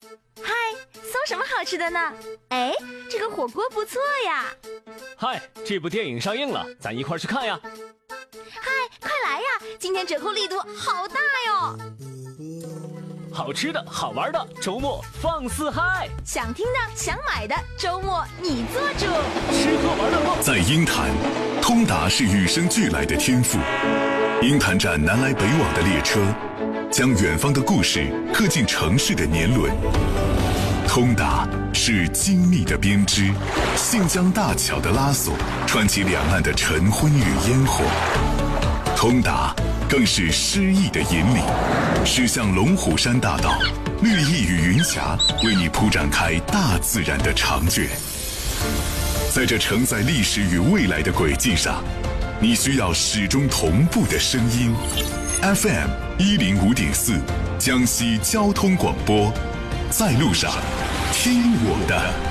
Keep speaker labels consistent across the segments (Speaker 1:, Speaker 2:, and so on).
Speaker 1: 嗨，送什么好吃的呢？哎，这个火锅不错呀。
Speaker 2: 嗨，这部电影上映了，咱一块去看呀。
Speaker 1: 嗨，快来呀，今天折扣力度好大哟。
Speaker 2: 好吃的好玩的，周末放肆嗨。
Speaker 1: 想听的想买的，周末你做主。
Speaker 2: 吃喝玩乐梦。
Speaker 3: 在鹰潭，通达是与生俱来的天赋。鹰潭站南来北往的列车，将远方的故事刻进城市的年轮。通达是精密的编织，信江大桥的拉索，串起两岸的晨昏与烟火。通达更是诗意的引领，驶向龙虎山大道，绿意与云霞为你铺展开大自然的长卷。在这承载历史与未来的轨迹上，你需要始终同步的声音。FM 105.4，江西交通广播，在路上，听我的。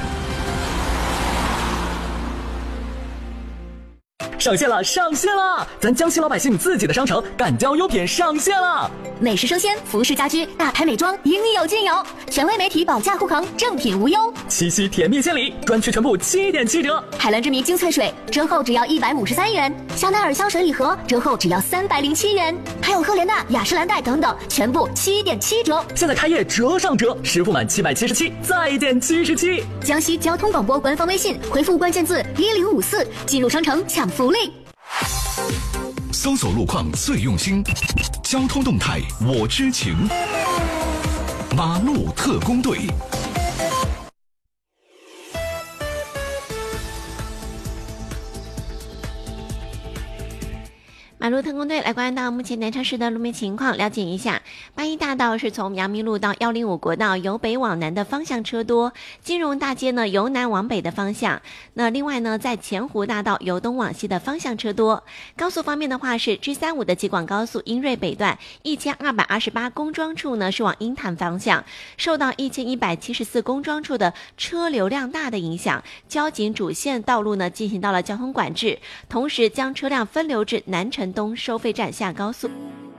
Speaker 4: 上线了，上线了！咱江西老百姓自己的商城敢交优品上线了，
Speaker 5: 美食生鲜、服饰家居、大牌美妆，应有尽有。权威媒体保价护航，正品无忧。
Speaker 4: 七夕甜蜜献礼，专区全部7.7折。
Speaker 5: 海蓝之谜精粹水折后只要153元，香奈儿香水礼盒折后只要307元，还有赫莲娜、雅诗兰黛等等，全部7.7折。
Speaker 4: 现在开业折上折，实付满777再减77。
Speaker 5: 江西交通广播官方微信回复关键字1054，进入商城抢福利。
Speaker 6: 搜索路况最用心，交通动态我知情。马路特工队。
Speaker 7: 马路特工队来关注到目前南昌市的路面情况，了解一下。81大道是从阳明路到105国道由北往南的方向车多，金融大街呢由南往北的方向。那另外呢，在前湖大道由东往西的方向车多。高速方面的话是 G35 的京广高速英瑞北段1228公庄处呢是往鹰潭方向，受到1174公庄处的车流量大的影响，交警主线道路呢进行到了交通管制，同时将车辆分流至南城东收费站下高速。